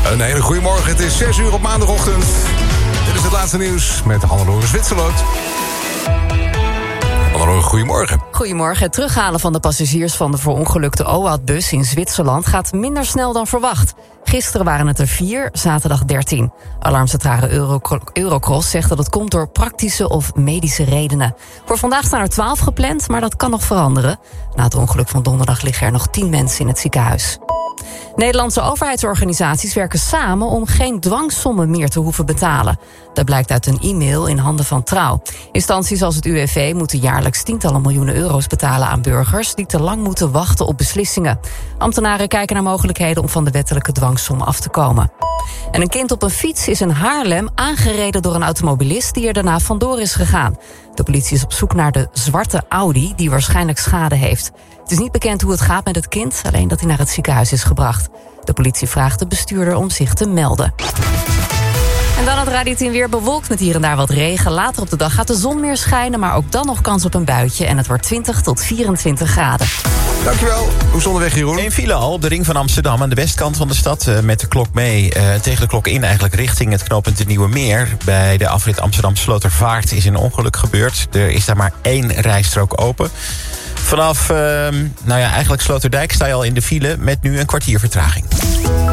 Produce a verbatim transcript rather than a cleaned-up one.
Een hele goede morgen. Het is zes uur op maandagochtend. Dit is het laatste nieuws met Hannelore Zwitserloot. Hannelore, goedemorgen. Goedemorgen. Het terughalen van de passagiers van de verongelukte O A D-bus in Zwitserland gaat minder snel dan verwacht. Gisteren waren het er vier, zaterdag dertien. Alarmcentrale Euro- Eurocross zegt dat het komt door praktische of medische redenen. Voor vandaag staan er twaalf gepland, maar dat kan nog veranderen. Na het ongeluk van donderdag liggen er nog tien mensen in het ziekenhuis. Nederlandse overheidsorganisaties werken samen om geen dwangsommen meer te hoeven betalen. Dat blijkt uit een e-mail in handen van Trouw. Instanties als het U W V moeten jaarlijks tientallen miljoenen euro's betalen aan burgers die te lang moeten wachten op beslissingen. Ambtenaren kijken naar mogelijkheden om van de wettelijke dwangsom af te komen. En een kind op een fiets is in Haarlem aangereden door een automobilist die er daarna vandoor is gegaan. De politie is op zoek naar de zwarte Audi die waarschijnlijk schade heeft. Het is niet bekend hoe het gaat met het kind, alleen dat hij naar het ziekenhuis is gebracht. De politie vraagt de bestuurder om zich te melden. En dan het Radio tien weer bewolkt met hier en daar wat regen. Later op de dag gaat de zon meer schijnen, maar ook dan nog kans op een buitje. En het wordt twintig tot vierentwintig graden. Dankjewel. Hoe is onderweg, Jeroen? Eén file al op de ring van Amsterdam aan de westkant van de stad. Uh, met de klok mee, uh, tegen de klok in eigenlijk richting het knooppunt de Nieuwe Meer. Bij de afrit Amsterdam Slotervaart is een ongeluk gebeurd. Er is daar maar één rijstrook open. Vanaf, uh, nou ja, eigenlijk Sloterdijk sta je al in de file met nu een kwartier vertraging.